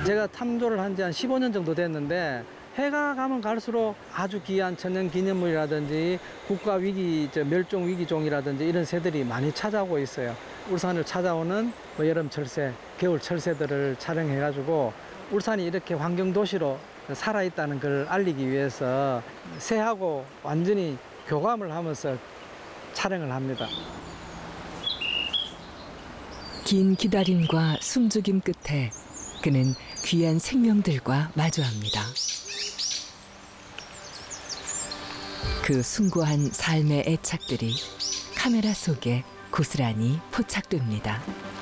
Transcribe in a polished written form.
제가 탐조를 한 지 한 15년 정도 됐는데 해가 가면 갈수록 아주 귀한 천연 기념물이라든지 국가 위기, 멸종 위기종이라든지 이런 새들이 많이 찾아오고 있어요. 울산을 찾아오는 여름 철새, 겨울 철새들을 촬영해가지고 울산이 이렇게 환경 도시로 살아있다는 걸 알리기 위해서 새하고 완전히 교감을 하면서 촬영을 합니다. 긴 기다림과 숨죽임 끝에 그는 귀한 생명들과 마주합니다. 그 숭고한 삶의 애착들이 카메라 속에 고스란히 포착됩니다.